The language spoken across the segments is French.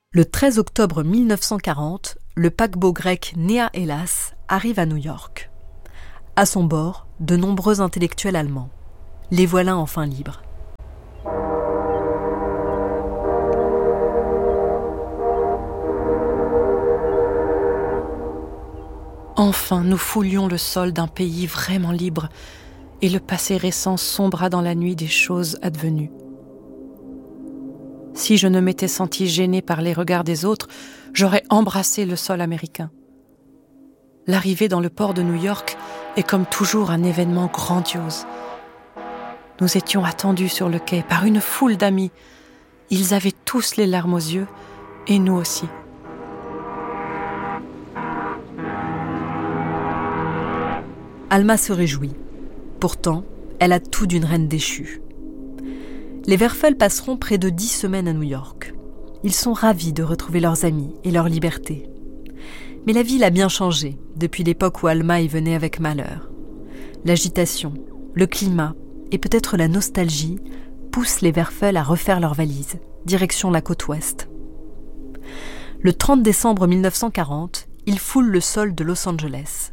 Le 13 octobre 1940, le paquebot grec Nea Hellas arrive à New York. À son bord, de nombreux intellectuels allemands. Les voilà enfin libres. Enfin, nous foulions le sol d'un pays vraiment libre, et le passé récent sombra dans la nuit des choses advenues. Si je ne m'étais sentie gênée par les regards des autres, j'aurais embrassé le sol américain. L'arrivée dans le port de New York est comme toujours un événement grandiose. Nous étions attendus sur le quai par une foule d'amis. Ils avaient tous les larmes aux yeux, et nous aussi. Alma se réjouit. Pourtant, elle a tout d'une reine déchue. Les Werfel passeront près de 10 semaines à New York. Ils sont ravis de retrouver leurs amis et leur liberté. Mais la ville a bien changé depuis l'époque où Alma y venait avec malheur. L'agitation, le climat et peut-être la nostalgie poussent les Werfel à refaire leurs valises, direction la côte ouest. Le 30 décembre 1940, ils foulent le sol de Los Angeles.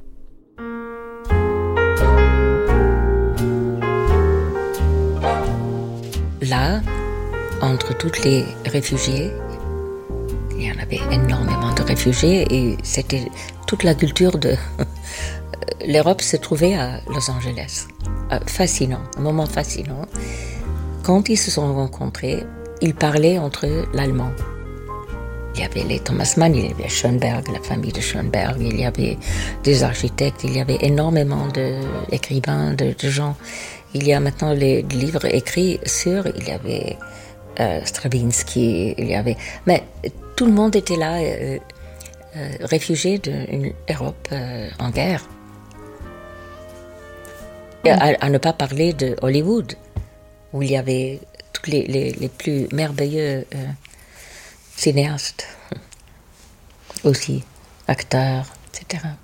Là, entre tous les réfugiés, il y en avait énormément de réfugiés et c'était toute la culture de l'Europe se trouvait à Los Angeles. Fascinant, un moment fascinant. Quand ils se sont rencontrés, ils parlaient entre eux l'allemand. Il y avait les Thomas Mann, il y avait Schoenberg, la famille de Schoenberg, il y avait des architectes, il y avait énormément d'écrivains, de gens. Il y a maintenant les livres écrits sur, il y avait Stravinsky, il y avait... Mais tout le monde était là, réfugié d'une Europe en guerre. À ne pas parler de Hollywood, où il y avait tous les plus merveilleux cinéastes, aussi, acteurs, etc.